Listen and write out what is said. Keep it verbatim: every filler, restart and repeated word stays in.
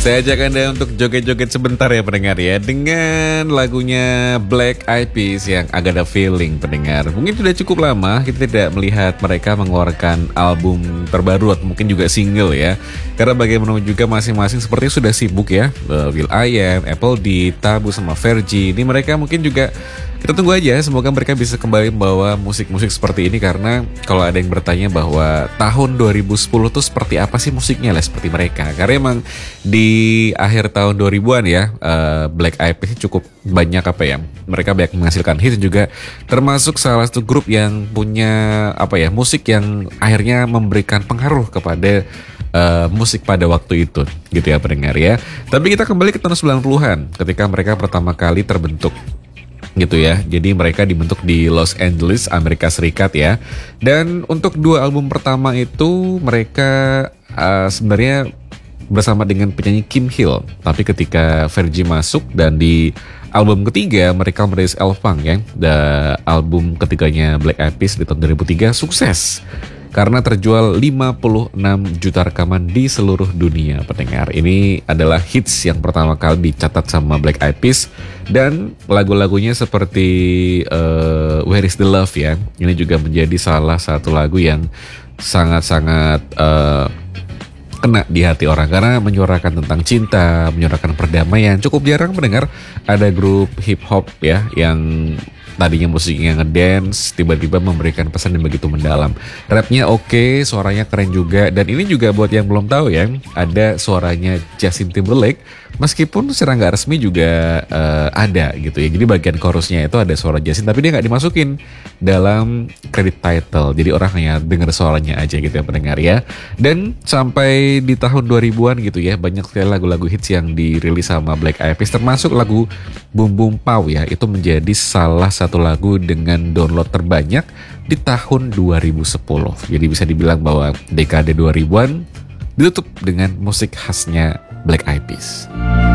Saya ajak Anda untuk joget-joget sebentar ya pendengar ya, dengan lagunya Black Eyed Peas yang agak ada feeling pendengar. Mungkin sudah cukup lama kita tidak melihat mereka mengeluarkan album terbaru atau mungkin juga single ya. Karena bagaimana juga masing-masing sepertinya sudah sibuk ya. will.i.am, Apple D, Tabu sama Fergie. Ini mereka mungkin juga, kita tunggu aja, semoga mereka bisa kembali membawa musik-musik seperti ini. Karena kalau ada yang bertanya bahwa tahun dua ribu sepuluh tuh seperti apa sih musiknya lah seperti mereka. Karena emang di akhir tahun dua ribuan ya, uh, Black Eyed Peas cukup banyak apa ya, mereka banyak menghasilkan hits juga. Termasuk salah satu grup yang punya apa ya, musik yang akhirnya memberikan pengaruh kepada uh, musik pada waktu itu gitu ya pendengar ya. Tapi kita kembali ke tahun sembilan puluhan ketika mereka pertama kali terbentuk gitu ya. Jadi mereka dibentuk di Los Angeles, Amerika Serikat ya. Dan untuk dua album pertama itu mereka uh, sebenarnya bersama dengan penyanyi Kim Hill. Tapi ketika Fergie masuk dan di album ketiga mereka merilis L-Funk ya. Dan album ketiganya Black Eyed Peas di tahun dua ribu tiga sukses karena terjual lima puluh enam juta rekaman di seluruh dunia pendengar. Ini adalah hits yang pertama kali dicatat sama Black Eyed Peas. Dan lagu-lagunya seperti uh, Where Is The Love ya, ini juga menjadi salah satu lagu yang sangat-sangat uh, kena di hati orang karena menyuarakan tentang cinta, menyuarakan perdamaian. Cukup jarang mendengar ada grup hip hop ya yang tadinya musiknya ngedance tiba-tiba memberikan pesan yang begitu mendalam. Rapnya oke, suaranya keren juga. Dan ini juga buat yang belum tahu ya, ada suaranya Justin Timberlake. Meskipun secara nggak resmi juga uh, ada gitu ya. Jadi bagian chorusnya itu ada suara Justin, tapi dia nggak dimasukin dalam credit title. Jadi orang hanya dengar suaranya aja gitu ya pendengar ya. Dan sampai di tahun dua ribuan gitu ya, banyak sekali lagu-lagu hits yang dirilis sama Black Eyed Peas. Termasuk lagu Boom Boom Pow ya. Itu menjadi salah satu lagu dengan download terbanyak di tahun dua ribu sepuluh. Jadi bisa dibilang bahwa dekade dua ribuan ditutup dengan musik khasnya Black Eyed Peas.